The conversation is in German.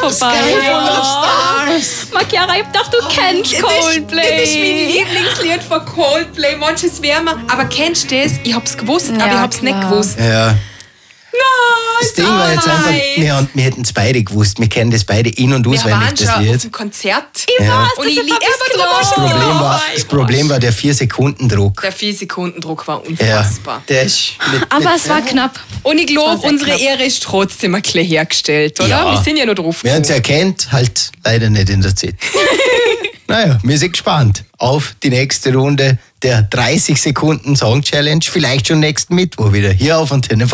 vorbei. Chiara, ich dachte, du kennst Coldplay. Das ist mein Lieblingslied von Coldplay. Manches wärmer. Aber kennst du das? Ich hab's gewusst, aber ich hab's nicht gewusst. Ja. Nein, Das Ding war jetzt einfach, wir hätten es beide gewusst. Wir kennen das beide in- und wir auswendig, waren schon das auf Lied. dem Konzert. Ich weiß, Und das ich ist liebe Das Problem war der 4-Sekunden-Druck. Der 4-Sekunden-Druck war Ja, unfassbar. der ist Aber es war knapp. Und ich glaube, Das war sehr unsere knapp. Ehre ist trotzdem ein bisschen hergestellt, oder? Ja. Wir sind ja noch drauf. Wir haben es erkannt, halt leider nicht in der Zeit. Naja, wir sind gespannt auf die nächste Runde der 30 Sekunden Song Challenge. Vielleicht schon nächsten Mittwoch wieder hier auf Antenne.